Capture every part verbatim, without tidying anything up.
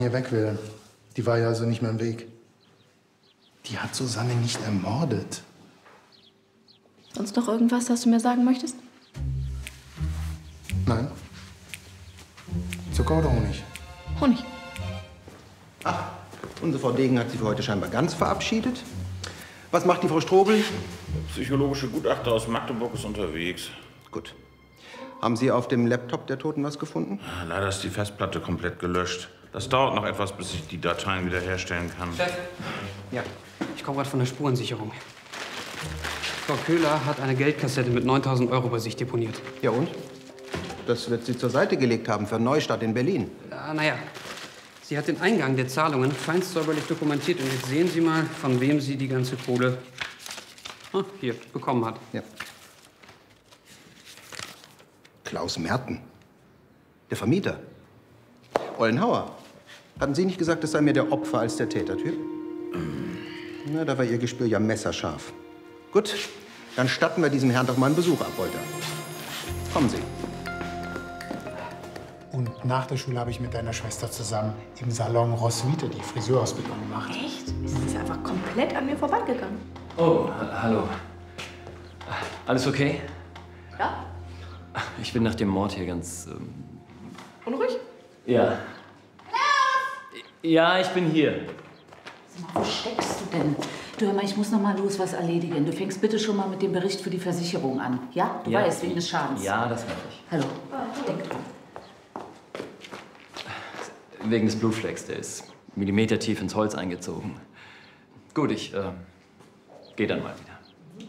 hier weg will. Die war ja also nicht mehr im Weg. Die hat Susanne nicht ermordet. Sonst noch irgendwas, das du mir sagen möchtest? Nein. Zucker oder Honig? Honig. Ach, unsere Frau Degen hat sie für heute scheinbar ganz verabschiedet. Was macht die Frau Strobel? Der psychologische Gutachter aus Magdeburg ist unterwegs. Gut. Haben Sie auf dem Laptop der Toten was gefunden? Leider ist die Festplatte komplett gelöscht. Das dauert noch etwas, bis ich die Dateien wiederherstellen kann. Chef. Ja. Ich komme gerade von der Spurensicherung. Frau Köhler hat eine Geldkassette mit neuntausend Euro bei sich deponiert. Ja und? Das wird sie zur Seite gelegt haben für Neustadt in Berlin. Ah, naja. Sie hat den Eingang der Zahlungen feinstsäuberlich dokumentiert. Und jetzt sehen Sie mal, von wem sie die ganze Kohle ah, hier bekommen hat. Ja. Klaus Merten. Der Vermieter. Ollenhauer. Hatten Sie nicht gesagt, es sei mehr der Opfer als der Tätertyp? Mm. Na, da war Ihr Gespür ja messerscharf. Gut, dann statten wir diesem Herrn doch mal einen Besuch ab heute. Kommen Sie. Und nach der Schule habe ich mit deiner Schwester zusammen im Salon Roswitha die Friseurausbildung gemacht. Echt? Das ist einfach komplett an mir vorbeigegangen. Oh, ha hallo. Alles okay? Ja? Ich bin nach dem Mord hier ganz... Ähm Unruhig? ja. Ja, ich bin hier. Sag mal, wo steckst du denn? Du, hör mal, ich muss noch mal los was erledigen. Du fängst bitte schon mal mit dem Bericht für die Versicherung an. Ja? Du Ja. weißt, wegen des Schadens. Ja, das mache ich. Hallo. Denk dran. Wegen des Blutflecks, der ist millimetertief ins Holz eingezogen. Gut, ich äh, gehe dann mal wieder.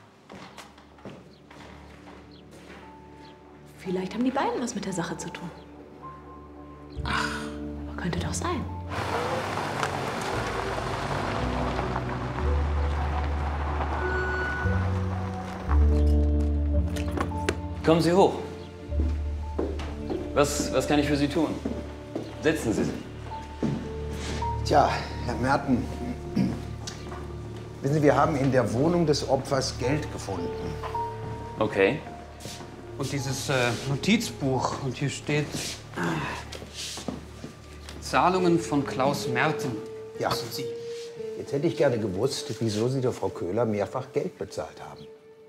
Vielleicht haben die beiden was mit der Sache zu tun. Ach, aber könnte doch sein. Kommen Sie hoch. Was, was kann ich für Sie tun? Setzen Sie sich. Tja, Herr Merten, wissen Sie, wir haben in der Wohnung des Opfers Geld gefunden. Okay. Und dieses äh, Notizbuch. Und hier steht... Zahlungen von Klaus Merten. Ja. Das sind Sie. Jetzt hätte ich gerne gewusst, wieso Sie der Frau Köhler mehrfach Geld bezahlt haben.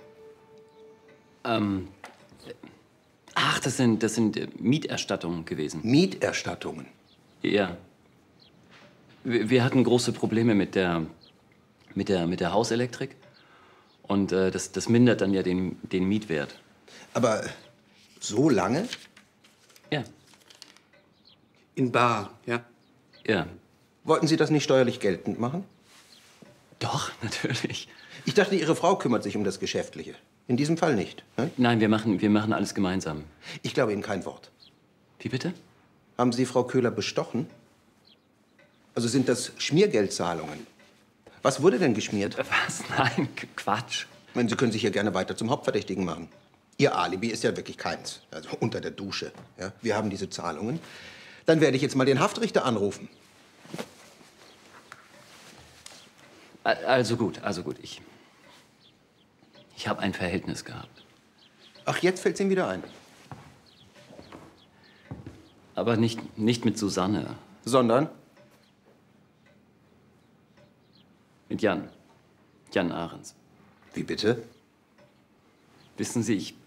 Ähm... Ach, das sind, das sind äh, Mieterstattungen gewesen. Mieterstattungen? Ja. Wir, wir hatten große Probleme mit der, mit der, mit der Hauselektrik. Und äh, das, das mindert dann ja den, den Mietwert. Aber so lange? Ja. In bar, ja? Ja. Wollten Sie das nicht steuerlich geltend machen? Doch, natürlich. Ich dachte, Ihre Frau kümmert sich um das Geschäftliche. In diesem Fall nicht. Ne? Nein, wir machen, wir machen alles gemeinsam. Ich glaube Ihnen kein Wort. Wie bitte? Haben Sie Frau Köhler bestochen? Also sind das Schmiergeldzahlungen? Was wurde denn geschmiert? Was? Nein, Quatsch. Ich meine, Sie können sich hier gerne weiter zum Hauptverdächtigen machen. Ihr Alibi ist ja wirklich keins. Also unter der Dusche. Ja? Wir haben diese Zahlungen. Dann werde ich jetzt mal den Haftrichter anrufen. Also gut, also gut. Ich, ich habe ein Verhältnis gehabt. Ach, jetzt fällt es Ihnen wieder ein. Aber nicht, nicht mit Susanne. Sondern? Mit Jan. Jan Ahrens. Wie bitte? Wissen Sie, ich...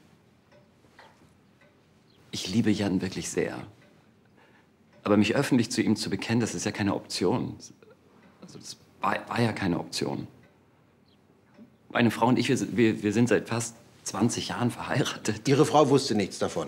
Ich liebe Jan wirklich sehr. Aber mich öffentlich zu ihm zu bekennen, das ist ja keine Option. Also das war, war ja keine Option. Meine Frau und ich, wir, wir, wir sind seit fast zwanzig Jahren verheiratet. Ihre Frau wusste nichts davon.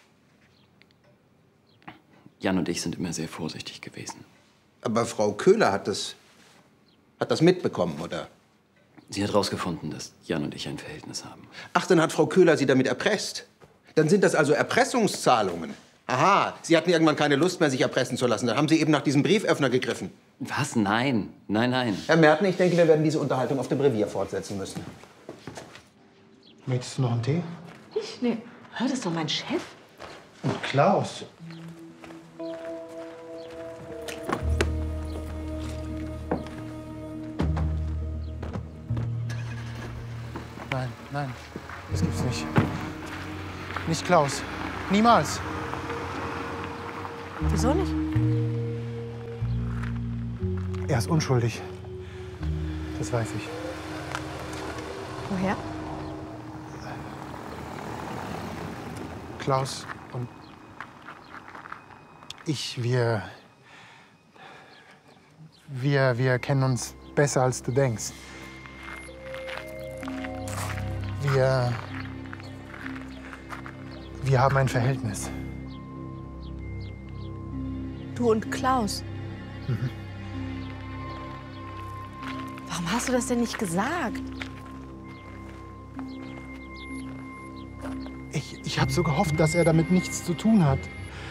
Jan und ich sind immer sehr vorsichtig gewesen. Aber Frau Köhler hat das, hat das mitbekommen, oder? Sie hat herausgefunden, dass Jan und ich ein Verhältnis haben. Ach, dann hat Frau Köhler Sie damit erpresst. Dann sind das also Erpressungszahlungen. Aha, Sie hatten irgendwann keine Lust mehr, sich erpressen zu lassen. Dann haben Sie eben nach diesem Brieföffner gegriffen. Was? Nein. Nein, nein. Herr Merten, ich denke, wir werden diese Unterhaltung auf dem Revier fortsetzen müssen. Möchtest du noch einen Tee? Ich? Nee. Hör, das ist doch mein Chef. Und Klaus. Nein, nein, das gibt's nicht. Nicht Klaus. Niemals. Wieso nicht? Er ist unschuldig. Das weiß ich. Woher? Klaus und ich, wir, wir, wir kennen uns besser, als du denkst. Wir, wir haben ein Verhältnis. Du und Klaus? Mhm. Warum hast du das denn nicht gesagt? Ich, ich habe so gehofft, dass er damit nichts zu tun hat.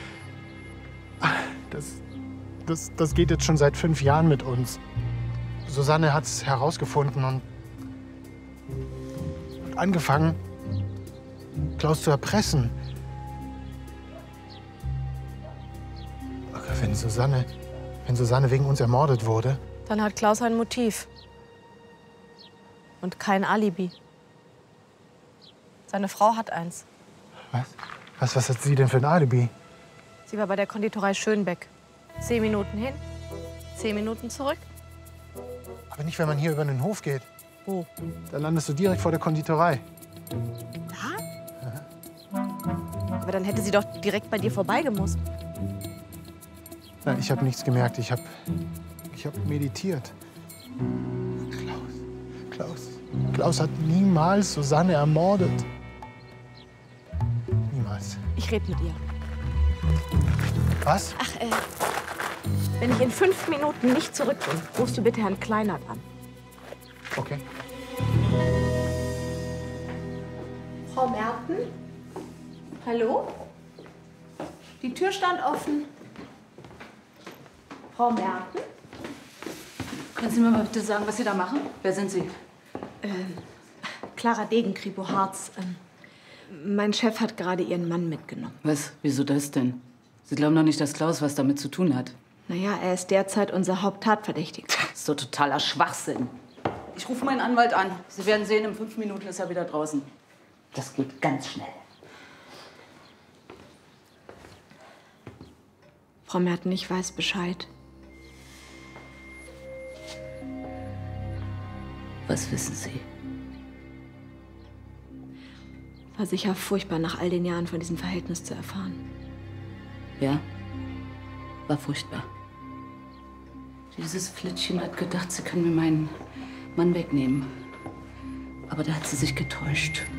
Das, das, das geht jetzt schon seit fünf Jahren mit uns. Susanne hat es herausgefunden und, und angefangen, Klaus zu erpressen. Wenn Susanne, wenn Susanne wegen uns ermordet wurde. Dann hat Klaus ein Motiv. Und kein Alibi. Seine Frau hat eins. Was? Was, was hat sie denn für ein Alibi? Sie war bei der Konditorei Schönbeck. Zehn Minuten hin, zehn Minuten zurück. Aber nicht, wenn man hier über den Hof geht. Wo? Da landest du direkt vor der Konditorei. Da? Aber dann hätte sie doch direkt bei dir vorbeigemusst. Nein, ich habe nichts gemerkt. Ich habe ich hab meditiert. Klaus, Klaus, Klaus hat niemals Susanne ermordet. Niemals. Ich rede mit ihr. Was? Ach, äh, wenn ich in fünf Minuten nicht zurück bin, rufst du bitte Herrn Kleinert an. Okay. Frau Merten? Hallo? Die Tür stand offen. Frau Merten? Können Sie mir mal bitte sagen, was Sie da machen? Wer sind Sie? Ähm, Clara Degenkripo, Harz. Ähm, mein Chef hat gerade Ihren Mann mitgenommen. Was? Wieso das denn? Sie glauben doch nicht, dass Klaus was damit zu tun hat. Naja, er ist derzeit unser Haupttatverdächtiger. Das ist doch totaler Schwachsinn. Ich rufe meinen Anwalt an. Sie werden sehen, in fünf Minuten ist er wieder draußen. Das geht ganz schnell. Frau Merten, ich weiß Bescheid. Was wissen Sie? War sicher furchtbar, nach all den Jahren von diesem Verhältnis zu erfahren. Ja? War furchtbar. Dieses Flittchen hat gedacht, sie können mir meinen Mann wegnehmen. Aber da hat sie sich getäuscht.